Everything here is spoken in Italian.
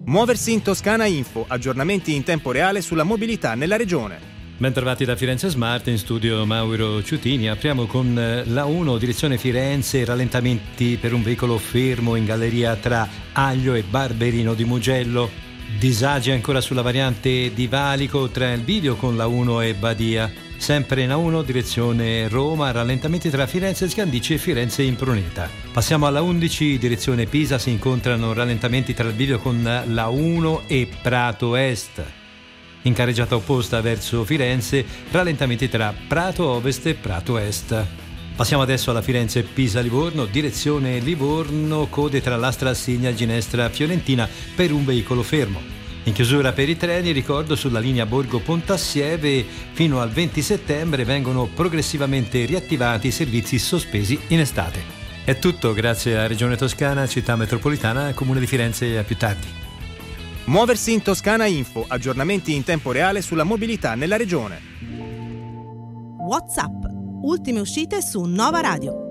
Muoversi in Toscana Info, aggiornamenti in tempo reale sulla mobilità nella regione. Bentrovati da Firenze Smart, in studio Mauro Ciutini. Apriamo con la 1, direzione Firenze, rallentamenti per un veicolo fermo in galleria tra Aglio e Barberino di Mugello. Disagi ancora sulla variante di Valico tra il bivio con la 1 e Badia. Sempre in A1, direzione Roma, rallentamenti tra Firenze Scandicci e Firenze Impruneta. Passiamo alla 11, direzione Pisa, si incontrano rallentamenti tra il bivio con la 1 e Prato Est. In carreggiata opposta verso Firenze, rallentamenti tra Prato Ovest e Prato Est. Passiamo adesso alla Firenze-Pisa-Livorno, direzione Livorno, code tra l'Astra Assigna e Ginestra Fiorentina per un veicolo fermo. In chiusura per i treni, ricordo, sulla linea Borgo-Pontassieve fino al 20 settembre vengono progressivamente riattivati i servizi sospesi in estate. È tutto, grazie a Regione Toscana, Città Metropolitana, Comune di Firenze e a più tardi. Muoversi in Toscana Info, aggiornamenti in tempo reale sulla mobilità nella regione. WhatsApp, ultime uscite su Nova Radio.